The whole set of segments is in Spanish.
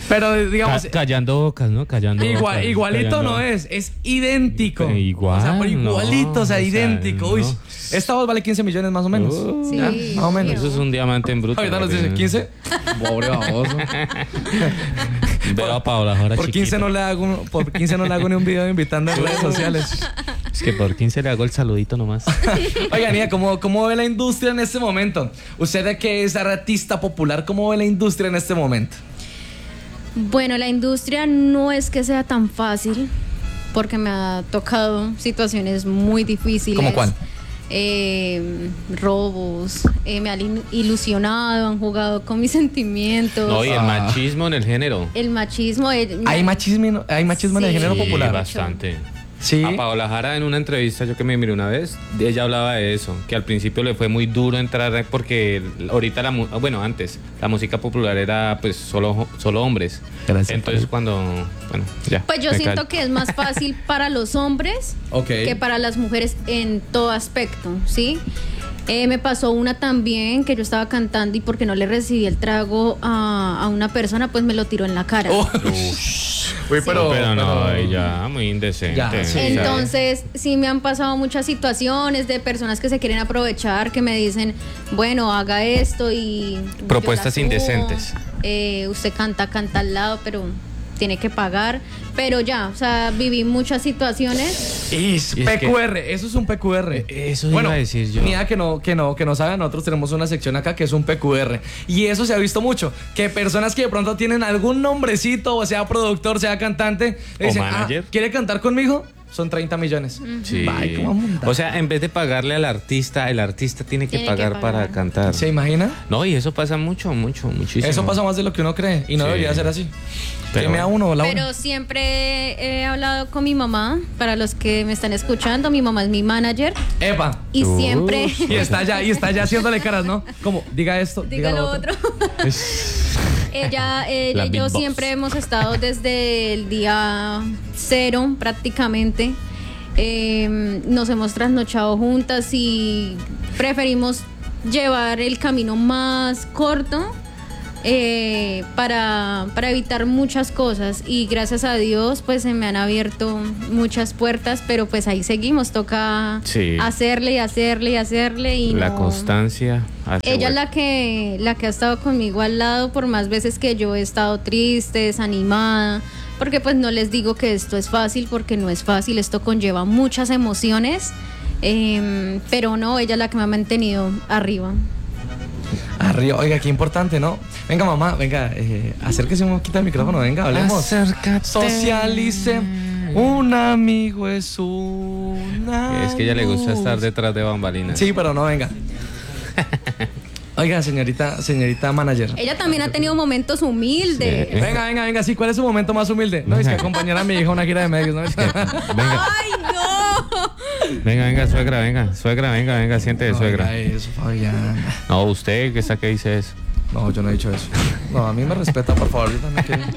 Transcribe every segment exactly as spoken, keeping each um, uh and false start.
Pero digamos... Ca- callando bocas, ¿no? Callando Igual, bocas, igualito callando... no es, es idéntico. Igual, O sea, pero igualito, no, o sea, o sea, idéntico. Uy, no. esta voz vale quince millones más o menos. Uh, Sí. ¿Ya? Más o menos. Eso es un diamante en bruto. Ahorita nos dice quince. Pobre baboso. Veo a Paola ahora Por quince no le hago, un- por quince no le hago ni un video invitando en redes sociales. Es que por quince le hago el saludito nomás. Oiga, Nia, ¿cómo, ¿cómo ve la industria en este momento? Usted que es artista popular, ¿cómo ve la industria en este momento? Bueno, la industria no es que sea tan fácil, porque me ha tocado situaciones muy difíciles. ¿Cómo cuál? Eh, robos, eh, me han il- ilusionado, han jugado con mis sentimientos. No, y el Ah. machismo en el género. El machismo. eh, me- ¿Hay machismo, hay machismo en el Sí. género Sí, popular? bastante. Sí. A Paola Jara en una entrevista yo que me miré una vez, ella hablaba de eso, que al principio le fue muy duro entrar porque ahorita la mu- bueno, antes la música popular era pues solo solo hombres. Gracias, Entonces Paola. cuando, bueno, ya. Pues yo me siento callo. que es más fácil para los hombres Ok. que para las mujeres en todo aspecto, ¿sí? Eh, me pasó una también que yo estaba cantando y porque no le recibí el trago a, a una persona, pues me lo tiró en la cara. Oh. Uy, pero, pero, no, pero- ella muy indecente. Ya, sí. o sea, Entonces, sí me han pasado muchas situaciones de personas que se quieren aprovechar, que me dicen, bueno, haga esto y... yo Propuestas la subo, indecentes. eh, usted canta, canta al lado, pero tiene que pagar. Pero ya, o sea, viví muchas situaciones. Y es P Q R, eso es un P Q R. Eso bueno, iba a decir yo. Mira que no, que no, que no saben, nosotros tenemos una sección acá que es un P Q R. Y eso se ha visto mucho. Que personas que de pronto tienen algún nombrecito, o sea productor, sea cantante, le O dicen, manager. "Ah, ¿quiere cantar conmigo? Son treinta millones. Sí. Ay, ¿cómo vamos a montar? O sea, en vez de pagarle al artista, el artista tiene que, Tiene que pagar, pagar. para cantar. ¿Se imagina? No, y eso pasa mucho, mucho, muchísimo. Eso pasa más de lo que uno cree y no Sí. debería ser así. Pero Dime a uno o la Pero una. siempre he hablado con mi mamá. Para los que me están escuchando, mi mamá es mi manager. Epa. Y Uh. siempre... Y está ya, y está ya haciéndole caras, ¿no? Como, diga esto, diga, Diga lo lo otro. otro. Ella, ella La y Big yo Boss. siempre hemos estado desde el día cero prácticamente. Eh, nos hemos trasnochado juntas y preferimos llevar el camino más corto eh, para, para evitar muchas cosas. Y gracias a Dios pues se me han abierto muchas puertas, pero pues ahí seguimos, toca Sí. hacerle y hacerle y hacerle y la no- constancia. hace ella es hueco. la que, la que ha estado conmigo al lado por más veces que yo he estado triste, desanimada, porque pues no les digo que esto es fácil, porque no es fácil, esto conlleva muchas emociones, eh, pero no, ella es la que me ha mantenido arriba. Arriba, oiga, qué importante, ¿no? Venga, mamá, venga, eh, acérquese un poquito al micrófono, venga, hablemos. Acércate. Socialice. Un amigo es una. Es que a ella le gusta luz. estar detrás de bambalinas. Sí, pero no, venga. Oiga, señorita, señorita manager. Ella también ha tenido momentos humildes. Sí. Venga, venga, venga, sí, ¿cuál es su momento más humilde? No, es que acompañar a mi hija a una gira de medios, ¿no? Venga, ¡Ay, no! venga, venga, suegra, venga, suegra, venga, venga, siente de suegra. Oiga, eso, Fabián. No, usted que está que dice eso. No, yo no he dicho eso. No, a mí me respeta, por favor, yo también quiero.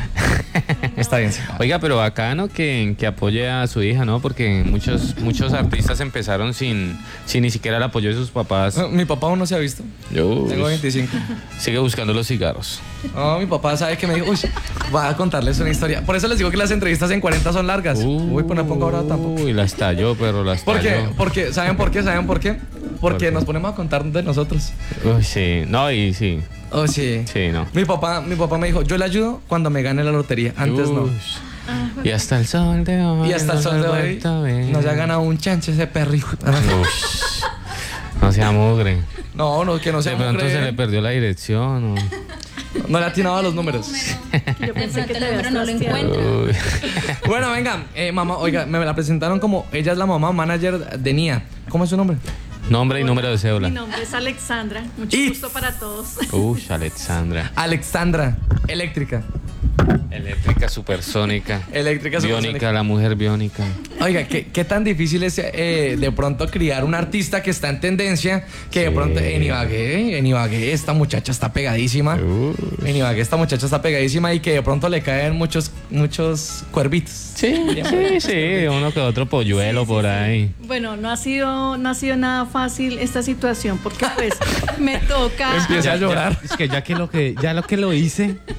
Está bien, sí. Oiga, pero bacano que, que apoye a su hija, ¿no? Porque muchos muchos artistas empezaron sin, sin ni siquiera el apoyo de sus papás. No, mi papá aún no se ha visto. Yo, Tengo veinticinco. sigue buscando los cigarros. No, mi papá sabe que me dijo, uy, voy a contarles una historia. Por eso les digo que las entrevistas en cuarenta son largas. Uy, pues no me pongo bravo tampoco. Uy, la estalló, pero la estalló. ¿Por qué? Porque, ¿saben por qué? ¿Saben por qué? Porque qué? nos ponemos a contar de nosotros. Uy, sí. No, y sí. Oh, sí. Sí, no. Mi papá, mi papá me dijo, yo le ayudo cuando me gane la lotería. Antes no. Ush. Y hasta el sol de hoy. Y hasta el no sol lo de he hoy vuelto a ver. nos ha ganado un chanche ese perrijo. Ush. No sea mugre. No, no, que no se De pronto me se le perdió la dirección. o- No le atinaba los números. Yo pensé que el te número no lo habías encuentra. Uy. Bueno, venga, eh, mamá, oiga, me la presentaron como, ella es la mamá manager de Nia. ¿Cómo es su nombre? Nombre y número de cédula. Mi nombre es Alexandra. Mucho Y- gusto para todos. Ush, Alexandra. Alexandra, eléctrica. Eléctrica supersónica. Eléctrica Biónica, supersónica. la mujer biónica. Oiga, ¿qué, qué tan difícil es eh, de pronto criar un artista que está en tendencia? Que de Sí. pronto en Ibagué, en Ibagué esta muchacha está pegadísima. Uh. En Ibagué esta muchacha está pegadísima y que de pronto le caen muchos, muchos cuervitos. Sí, sí, sí, uno que otro polluelo por ahí. Bueno, no ha sido, no ha sido nada fácil esta situación porque pues me toca. Empieza a llorar. Es que ya que lo que ya lo que lo hice.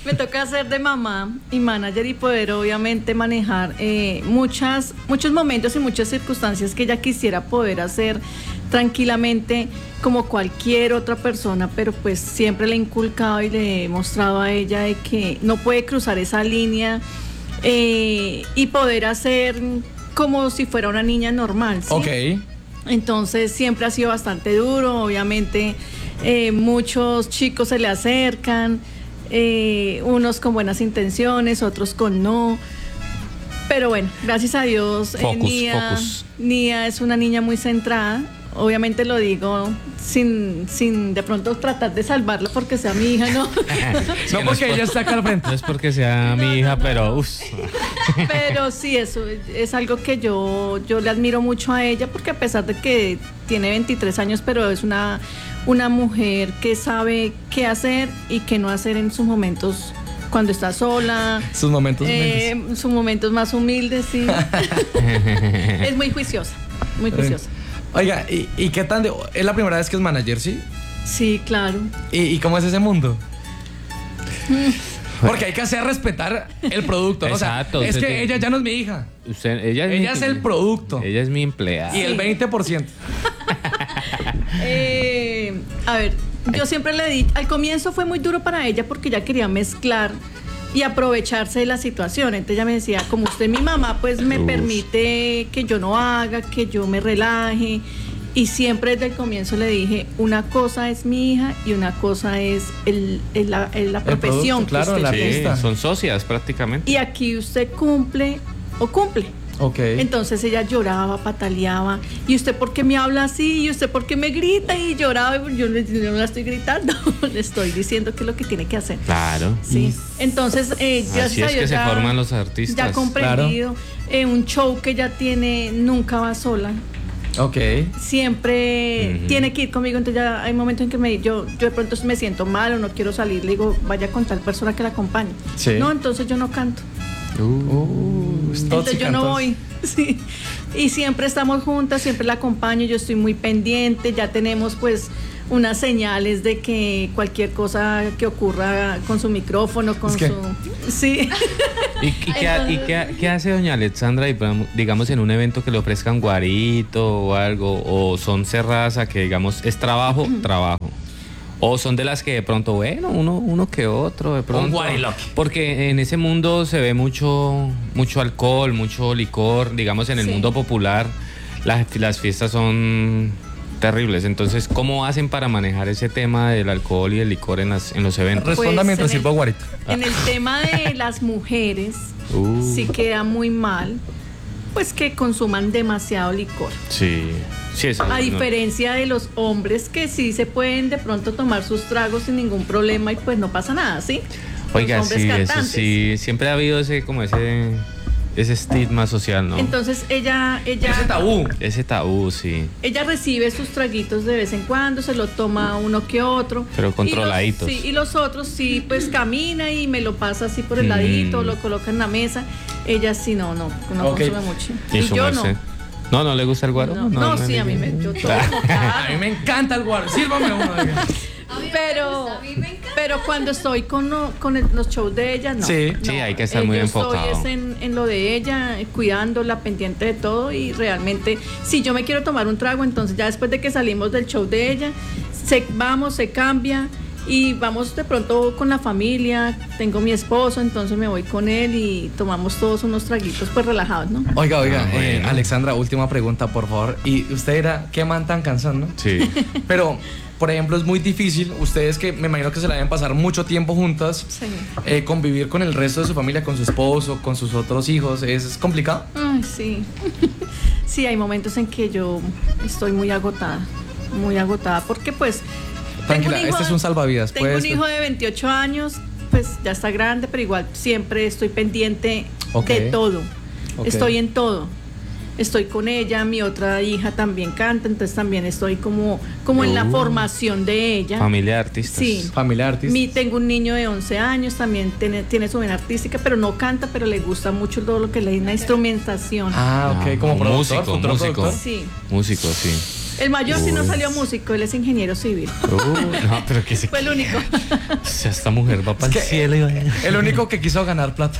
me toca ser de mamá y manager y poder obviamente manejar eh, muchas, muchos momentos y muchas circunstancias que ella quisiera poder hacer tranquilamente como cualquier otra persona, pero pues siempre le he inculcado y le he mostrado a ella de que no puede cruzar esa línea eh, y poder hacer como si fuera una niña normal, ¿sí? Ok. Entonces siempre ha sido bastante duro, obviamente eh, muchos chicos se le acercan, eh, unos con buenas intenciones, otros con no, pero bueno, gracias a Dios, eh, Focus, Nia, focus. Nia es una niña muy centrada, obviamente lo digo sin, sin de pronto tratar de salvarla porque sea mi hija, ¿no? No porque ella está acá al frente. No es porque sea mi hija, pero uff. Pero sí, eso es algo que yo, yo le admiro mucho a ella porque a pesar de que tiene veintitrés años, pero es una, una mujer que sabe qué hacer y qué no hacer en sus momentos cuando está sola. Sus momentos eh, humildes. sus momentos más humildes, sí. Es muy juiciosa, muy juiciosa. Oiga, ¿y, y qué tan de, es la primera vez que es manager, sí? Sí, claro. ¿Y, y cómo es ese mundo? Porque hay que hacer respetar el producto, ¿no? Exacto, O sea, es usted que tiene- ella ya no es mi hija. Usted, ella es, Ella mi- es el producto. Ella es mi empleada. Y el veinte por ciento. Eh, a ver, yo siempre le di, al comienzo fue muy duro para ella porque ella quería mezclar y aprovecharse de la situación. Entonces ella me decía, como usted es mi mamá, pues me Uf. permite que yo no haga, que yo me relaje. Y siempre desde el comienzo le dije, una cosa es mi hija y una cosa es el, el- la, el- la El profesión producto, claro, que la usted Sí, tiene. artista. son socias prácticamente. Y aquí usted cumple o cumple. Ok. Entonces ella lloraba, pataleaba. ¿Y usted por qué me habla así? ¿Y usted por qué me grita? Y lloraba. Y yo, le- yo no la estoy gritando, le estoy diciendo qué es lo que tiene que hacer. Claro. Sí. Entonces, eh, Así gracias a es que Dios se ya- forman los artistas. Ya ha comprendido. Eh, un show que ella tiene, nunca va sola. Ok. Siempre Ujú. tiene que ir conmigo. Entonces ya hay momentos en que me, yo, yo de pronto me siento mal o no quiero salir. Le digo, vaya con tal persona que la acompañe. Sí. No, entonces yo no canto. Uh, es Entonces tóxica, yo no entonces. voy. Sí. Y siempre estamos juntas, siempre la acompaño, yo estoy muy pendiente, ya tenemos pues unas señales de que cualquier cosa que ocurra con su micrófono, con Es que- su... Sí. ¿Y, y qué, ha- y qué, qué hace doña Alexandra, y, digamos, en un evento que le ofrezcan guarito o algo? ¿O son cerradas a que, digamos, es trabajo, trabajo? ¿O son de las que de pronto, bueno, uno, uno que otro, de pronto? guariloque. Porque en ese mundo se ve mucho, mucho alcohol, mucho licor, digamos, en el Sí. mundo popular las, las fiestas son terribles. Entonces, ¿cómo hacen para manejar ese tema del alcohol y el licor en, las, en los eventos? Responda Pues, mientras en el- sirvo guarito. En el tema de las mujeres, Uh. sí queda muy mal, pues que consuman demasiado licor. Sí, sí, eso A no- diferencia de los hombres que sí se pueden de pronto tomar sus tragos sin ningún problema y pues no pasa nada, ¿sí? Los Oiga, hombres sí, eso cantantes. sí, siempre ha habido ese, como ese, ese estigma social, ¿no? Entonces ella, ella, Ese tabú. Ese tabú, sí. ella recibe sus traguitos de vez en cuando, se lo toma uno que otro. Pero Y los- controladitos. sí, y los otros sí, pues camina y me lo pasa así por el Mm. ladito, lo coloca en la mesa. Ella sí, no, no, no Ok. consume mucho. ¿Y Y su yo no. merced? No, no le gusta el guaro. No, no, sí, a mí me... Yo todo, A claro. mí me encanta el guaro. Sírvame uno. oiga. Pero, pero cuando estoy con, lo- con el- los shows de ella, no. Sí. Sí, No, hay que estar eh, muy yo enfocado. Estoy es en, en lo de ella, eh, cuidándola, pendiente de todo y realmente, si yo me quiero tomar un trago, entonces ya después de que salimos del show de ella, se, vamos, se cambia y vamos de pronto con la familia, tengo mi esposo, entonces me voy con él y tomamos todos unos traguitos pues relajados, ¿no? Oiga, oiga, Ah, eh, bueno. Alexandra, última pregunta, por favor. Y usted era, ¿qué man tan cansón, no? Sí. Pero, por ejemplo, es muy difícil, ustedes que me imagino que se la deben pasar mucho tiempo juntas, Sí. eh, convivir con el resto de su familia, con su esposo, con sus otros hijos, ¿es complicado? Ay, sí. Sí, hay momentos en que yo estoy muy agotada, muy agotada, porque pues... tengo Tranquila, un hijo este es de- un salvavidas. Tengo puedes- un hijo de veintiocho años, pues ya está grande, pero igual siempre estoy pendiente Ok. de todo. Ok. Estoy en todo. Estoy con ella, mi otra hija también canta, entonces también estoy como, como en la Uh. formación de ella. Familia de artistas. Sí. Familia artista. Mi, tengo un niño de once años, también tiene, tiene su vena artística, pero no canta, pero le gusta mucho todo lo que es la instrumentación. Ah, ok, Ah, como un productor, músico, futuro músico. productor. Sí. Músico, sí. El mayor sí no salió músico, él es ingeniero civil. Uh, no, pero que se... Fue el único. O sea, esta mujer va para el que- cielo y va... El único que quiso ganar plata.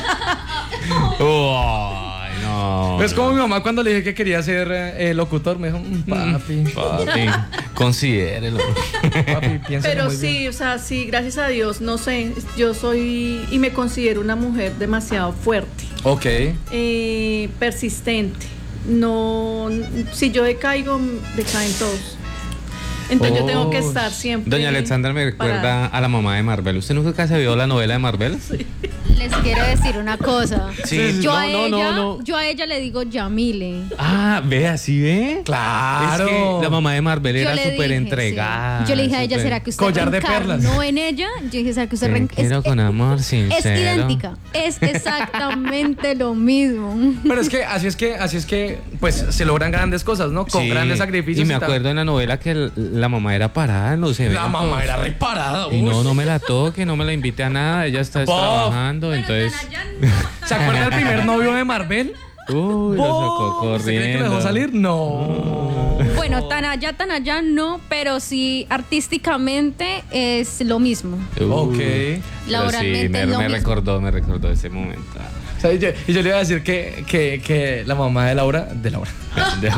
Ay, no. Es como mi mamá cuando le dije que quería ser eh, locutor, me dijo, "Mm, papi, Papi, considérelo. papi, piensa Pero muy bien". sí, o sea, sí, gracias a Dios, no sé, yo soy y me considero una mujer demasiado fuerte, Ok. eh, persistente. No, si yo decaigo, decaen todos. Entonces yo tengo que estar siempre. Doña Alexandra me recuerda parada. a la mamá de Marvel. ¿Usted nunca se vio la novela de Marvel? Les quiero decir una cosa. Sí, yo, no, a no, ella, no, no. yo a ella le digo Yamile. Ah, ve, así ve. Claro. Es que la mamá de Marvel Yo era le súper dije, entregada. sí. Yo le dije a ella, súper- ¿será que usted Collar de reencarnó perlas. en ella? Yo dije, ¿será que usted Te reen- quiero es, con amor es sincero. idéntica. Es exactamente lo mismo. Pero es que así es que, así es que, pues se logran grandes cosas, ¿no? Con Sí, grandes sacrificios. Y me tal. acuerdo en la novela que el- la mamá era parada en los eventos. La mamá era reparada. Y no, no me la toque, no me la invite a nada. Ella está Bof. trabajando, entonces. ¿Se acuerda del primer novio de Marvel? Uy, lo sacó ¿Usted cree que corriendo. lo dejó salir? No. Bueno, tan allá, tan allá no, pero sí artísticamente es lo mismo. Uy, Ok. pero Laboralmente sí, me, es lo me mismo. recordó, me recordó ese momento. O sea, y, yo, y yo le iba a decir que, que, que la mamá de Laura, de Laura, De-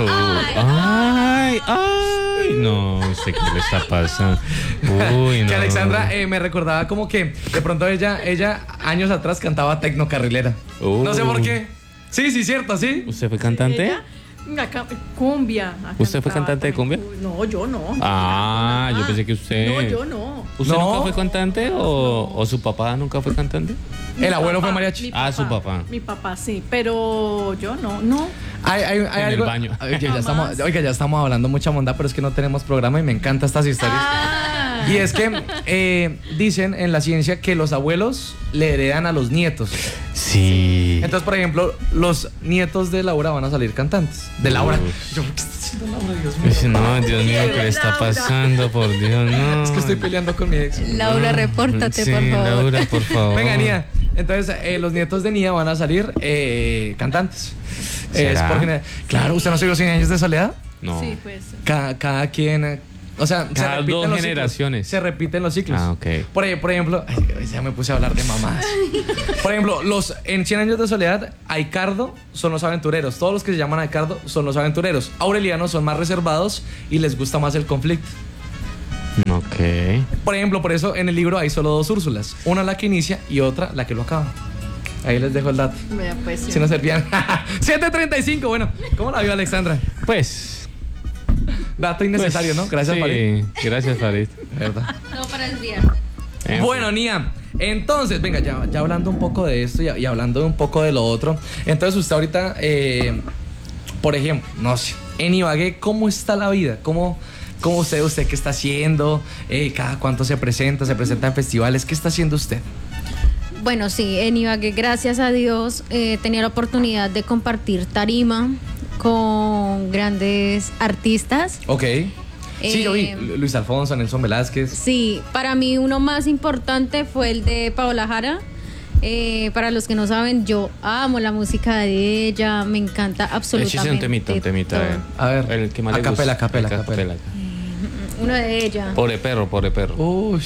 ay, ay, no sé qué le está pasando. Uy, no. que Alexandra eh, me recordaba como que de pronto ella, ella años atrás cantaba tecnocarrilera. Uh. No sé por qué. Sí, sí, cierto, sí. ¿Usted fue cantante? Ella, acá, cumbia. acá ¿Usted fue cantaba cantante de también. cumbia? No, yo no. Ah, yo pensé que usted. No, yo no. ¿Usted No. nunca fue cantante o, o su papá nunca fue cantante? El abuelo fue Papá, mariachi. mi Ah, su papá. Mi papá sí, pero yo no, no. Hay, hay, hay En el algo. baño. Oiga, ya estamos, oiga, ya estamos hablando mucha monda, pero es que no tenemos programa y me encantan estas historias. Ah. Y es que eh, dicen en la ciencia que los abuelos le heredan a los nietos. Sí. Entonces, por ejemplo, los nietos de Laura van a salir cantantes. De Laura. Uf. Yo, ¿qué está haciendo Laura? Dios mío. Dice, no, Dios mío, ¿qué le está pasando? Por Dios, no. Es que estoy peleando con mi ex. Laura, repórtate, Sí, por favor. Laura, por favor. Venga, Nia. Entonces, eh, los nietos de Nia van a salir eh, cantantes. Eh, es ¿Será? por genera- Claro, ¿usted no siguió cien años de soledad? No. Sí, pues. Cada, cada quien. eh, O sea, se Cada repiten dos los generaciones. ciclos. Se repiten los ciclos. Ah, ok. Por, ej- por ejemplo, ay, ya me puse a hablar de mamás. Por ejemplo, los, en cien años de soledad, Aicardo son los aventureros. Todos los que se llaman Aicardo son los aventureros. Aurelianos son más reservados y les gusta más el conflicto. Ok. Por ejemplo, por eso en el libro hay solo dos Úrsulas. Una la que inicia y otra la que lo acaba. Ahí les dejo el dato. Vea, pues, sí. Si no servían. siete treinta y cinco. Bueno, ¿cómo la vio Alexandra? Pues. Dato innecesario, ¿no? Gracias, sí, Farid. Gracias, Farid. ¿Verdad? No para desviar. Eh, Bueno, Nia, entonces, venga, ya, ya hablando un poco de esto y, y hablando un poco de lo otro. Entonces, usted ahorita, eh, por ejemplo, no sé, en Ibagué, ¿cómo está la vida? ¿Cómo, cómo usted, usted qué está haciendo? Eh, ¿Cada cuánto se presenta? ¿Se presenta en festivales? ¿Qué está haciendo usted? Bueno, sí, en Ibagué, gracias a Dios, eh, tenía la oportunidad de compartir tarima con grandes artistas. Ok. Sí, yo vi Eh, Lu- Luis Alfonso, Nelson Velázquez. Sí, para mí uno más importante fue el de Paola Jara. Eh, para los que no saben, yo amo la música de ella, me encanta absolutamente. Échese un temita, un temita. todo. eh. A ver, El que más a le capela, gusta. capela, A capela. Uno de ella. Pobre perro, pobre perro. Uy.